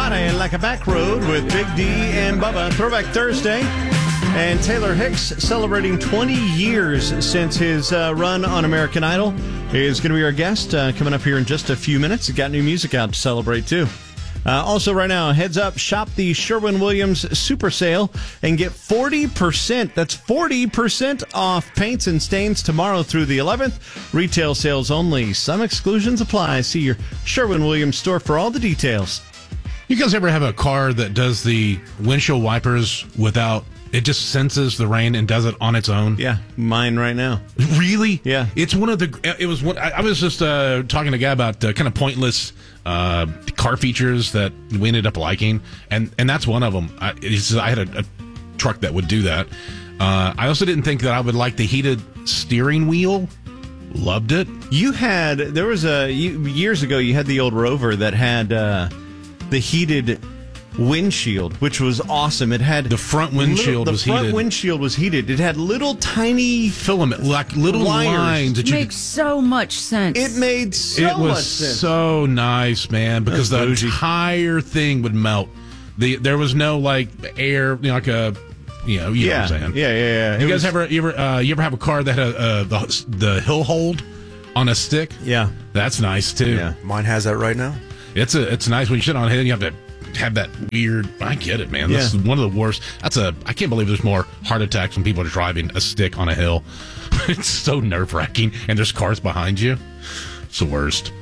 Everybody Like a Back Road with Big D and Bubba. Throwback Thursday. And Taylor Hicks, celebrating 20 years since his run on American Idol, is going to be our guest coming up here in just a few minutes. He's got new music out to celebrate, too. Also, right now, heads up, shop the Sherwin-Williams Super Sale and get 40%. That's 40% off paints and stains tomorrow through the 11th. Retail sales only. Some exclusions apply. See your Sherwin-Williams store for all the details. You guys ever have a car that does the windshield wipers without... It just senses the rain and does it on its own? Yeah, mine right now. Really? Yeah. It's one of the... It was one... I was just talking to a guy about kind of pointless car features that we ended up liking, and that's one of them. I had a truck that would do that. I also didn't think that I would like the heated steering wheel. Loved it. There was years ago, you had the old Rover that had the heated windshield, which was awesome. It had the front windshield was heated. The front windshield was heated. It had little tiny filament, like little lines that makes so much sense. It made so much sense. It was so nice, man, because the entire thing would melt. There was no like air, like a. You know what I'm saying? Yeah. You guys ever have a car that had the hill hold on a stick? Yeah, that's nice too. Yeah, mine has that right now. It's nice when you sit on a hill and you have to have that weird. I get it, man. This is one of the worst. I can't believe there's more heart attacks when people are driving a stick on a hill. It's so nerve wracking, and there's cars behind you. It's the worst.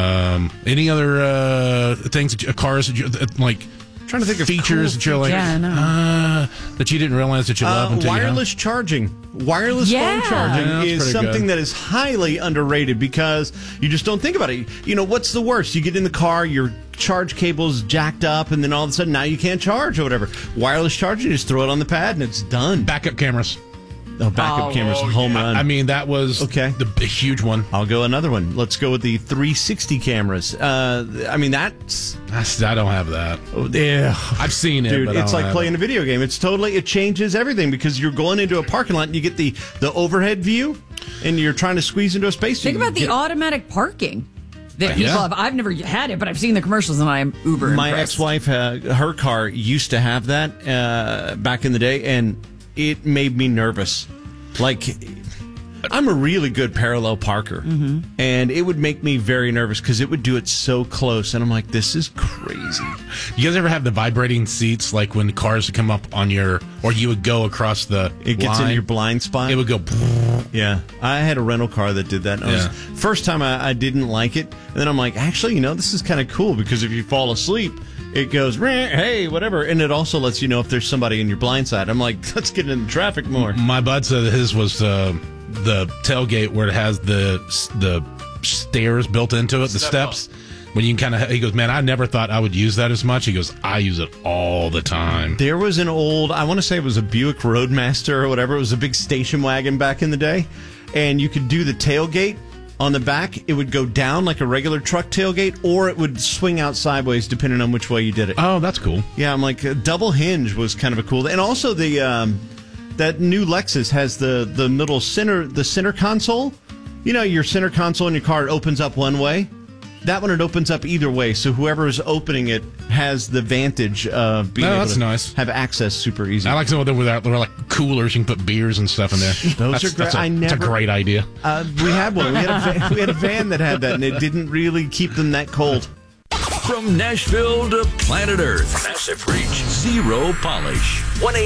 Any other things that cars that you, like? Trying to think of features cool that you're like that you didn't realize that you love until wireless charging. Wireless phone charging is something that is highly underrated because you just don't think about it. You know, what's the worst? You get in the car, your charge cable's jacked up, and then all of a sudden now you can't charge or whatever. Wireless charging, you just throw it on the pad and it's done. Backup cameras. Backup cameras, home run. I mean, that was the huge one. I'll go another one. Let's go with the 360 cameras. I mean, I don't have that. Yeah, I've seen it, dude. But it's like playing a video game. It changes everything because you're going into a parking lot and you get the overhead view, and you're trying to squeeze into a space. Think about the automatic parking. That people have. I've never had it, but I've seen the commercials, and I am uber impressed. My ex-wife, her car used to have that back in the day, and it made me nervous. Like, I'm a really good parallel parker, and it would make me very nervous because it would do it so close, and I'm like, this is crazy. You guys ever have the vibrating seats, like when cars would come up on or you would go across the It gets line, in your blind spot? It would go... Yeah. I had a rental car that did that. First time I didn't like it, and then I'm like, actually, this is kind of cool because if you fall asleep, it goes, hey, whatever. And it also lets you know if there's somebody in your blind side. I'm like, let's get into traffic more. My bud said his was the tailgate where it has the stairs built into it, the steps. When you can he goes, man, I never thought I would use that as much. He goes, I use it all the time. There was an old, I want to say it was a Buick Roadmaster or whatever. It was a big station wagon back in the day. And you could do the tailgate. On the back, it would go down like a regular truck tailgate, or it would swing out sideways depending on which way you did it. Oh, that's cool. Yeah, I'm like, a double hinge was kind of a cool. And also the that new Lexus has the middle center console. You know, your center console in your car opens up one way. That one, it opens up either way, so whoever is opening it has the advantage of being able to have access super easy. I like some of them where they're like coolers. You can put beers and stuff in there. Those are great. That's a great idea. We had one. We had a van that had that, and it didn't really keep them that cold. From Nashville to planet Earth, massive reach, zero polish.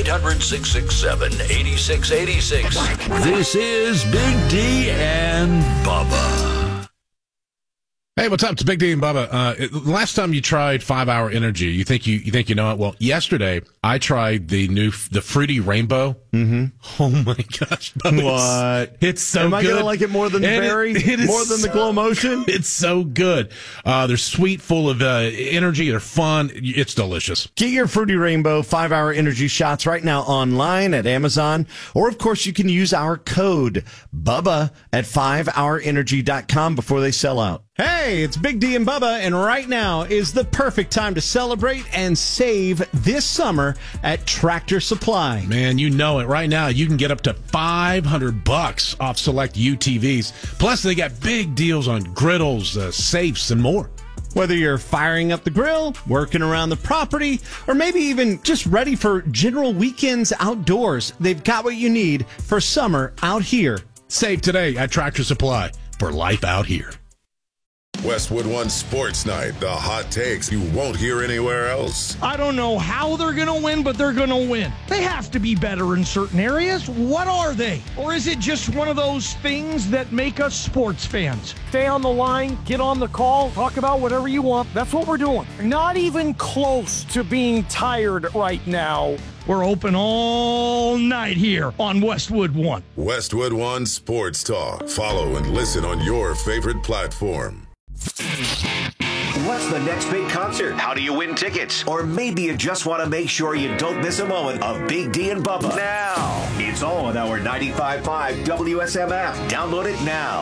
1-800-667-8686. This is Big D and Bubba. Hey, what's up? It's Big D and Bubba. Last time you tried 5 Hour Energy, you think you know it? Well, yesterday I tried the Fruity Rainbow. Mm-hmm. Oh my gosh! What? It's so good. Am I going to like it more than the berry? More than the Glow Motion? It's so good. They're sweet, full of energy. They're fun. It's delicious. Get your Fruity Rainbow 5 Hour Energy shots right now online at Amazon, or of course you can use our code BUBBA at 5hourenergy.com before they sell out. Hey, it's Big D and Bubba, and right now is the perfect time to celebrate and save this summer at Tractor Supply. Man, you know it. Right now, you can get up to $500 off select UTVs. Plus, they got big deals on griddles, safes, and more. Whether you're firing up the grill, working around the property, or maybe even just ready for general weekends outdoors, they've got what you need for summer out here. Save today at Tractor Supply for life out here. Westwood One Sports Night, the hot takes you won't hear anywhere else. I don't know how they're going to win, but they're going to win. They have to be better in certain areas. What are they? Or is it just one of those things that make us sports fans? Stay on the line, get on the call, talk about whatever you want. That's what we're doing. Not even close to being tired right now. We're open all night here on Westwood One. Westwood One Sports Talk. Follow and listen on your favorite platform. What's the next big concert? How do you win tickets? Or maybe you just want to make sure you don't miss a moment of Big D and Bubba. Now, it's all on our 95.5 WSM app. Download it now.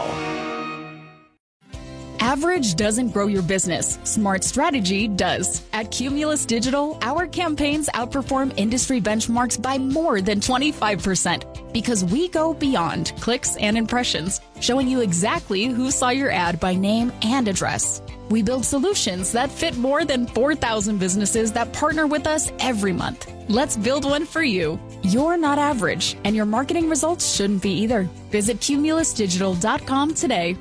Average doesn't grow your business. Smart strategy does. At Cumulus Digital, our campaigns outperform industry benchmarks by more than 25% because we go beyond clicks and impressions, showing you exactly who saw your ad by name and address. We build solutions that fit more than 4,000 businesses that partner with us every month. Let's build one for you. You're not average, and your marketing results shouldn't be either. Visit cumulusdigital.com today.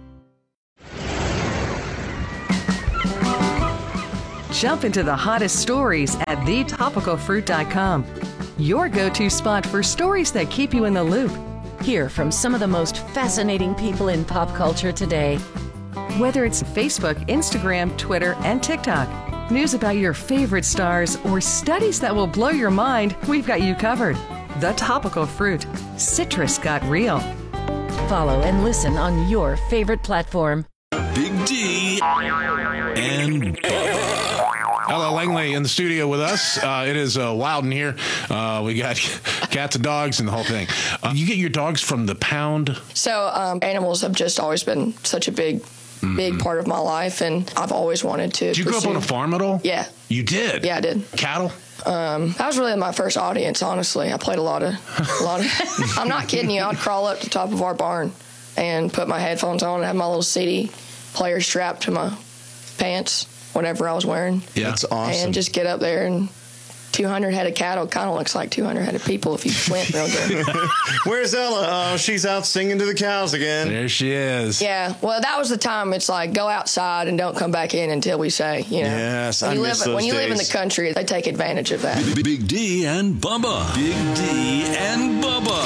Jump into the hottest stories at thetopicalfruit.com. Your go-to spot for stories that keep you in the loop. Hear from some of the most fascinating people in pop culture today. Whether it's Facebook, Instagram, Twitter, and TikTok, news about your favorite stars, or studies that will blow your mind, we've got you covered. The Topical Fruit. Citrus got real. Follow and listen on your favorite platform. Big D and Ella Langley in the studio with us. It is wild in here. We got cats and dogs and the whole thing. You get your dogs from the pound? So animals have just always been such a big part of my life, and I've always wanted to. Did you grow up on a farm at all? Yeah. You did? Yeah, I did. Cattle? That was really my first audience, honestly. I played a lot of I'm not kidding you. I'd crawl up to the top of our barn and put my headphones on and have my little CD player strapped to my pants, whatever I was wearing. Yeah, that's awesome. And just get up there, and 200 head of cattle kind of looks like 200 head of people if you squint real good. Where's Ella? Oh, she's out singing to the cows again. There she is. Yeah, well, that was the time. It's like, go outside and don't come back in until we say, you know. Yes, I miss those days. When you live in the country, they take advantage of that. Big D and Bubba. Big D and Bubba.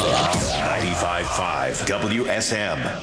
95.5 WSM.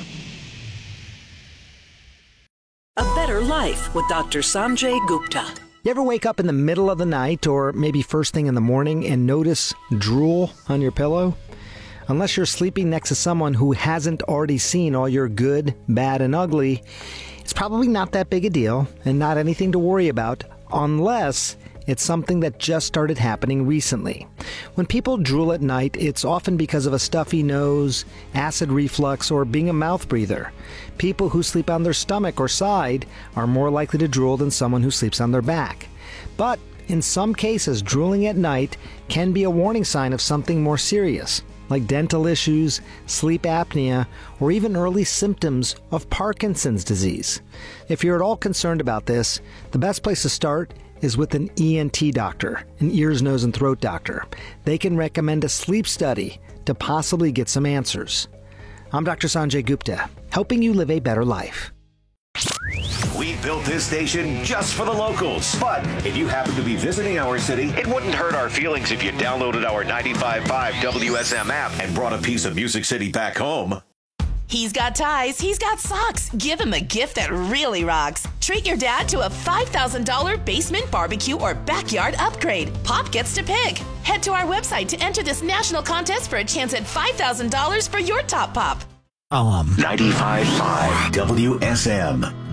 A Better Life with Dr. Sanjay Gupta. You ever wake up in the middle of the night or maybe first thing in the morning and notice drool on your pillow? Unless you're sleeping next to someone who hasn't already seen all your good, bad, and ugly, it's probably not that big a deal and not anything to worry about unless it's something that just started happening recently. When people drool at night, it's often because of a stuffy nose, acid reflux, or being a mouth breather. People who sleep on their stomach or side are more likely to drool than someone who sleeps on their back. But in some cases, drooling at night can be a warning sign of something more serious, like dental issues, sleep apnea, or even early symptoms of Parkinson's disease. If you're at all concerned about this, the best place to start is with an ENT doctor, an ears, nose, and throat doctor. They can recommend a sleep study to possibly get some answers. I'm Dr. Sanjay Gupta, helping you live a better life. We built this station just for the locals. But if you happen to be visiting our city, it wouldn't hurt our feelings if you downloaded our 95.5 WSM app and brought a piece of Music City back home. He's got ties, he's got socks. Give him a gift that really rocks. Treat your dad to a $5,000 basement barbecue or backyard upgrade. Pop gets to pick. Head to our website to enter this national contest for a chance at $5,000 for your top pop. 95.5 WSM.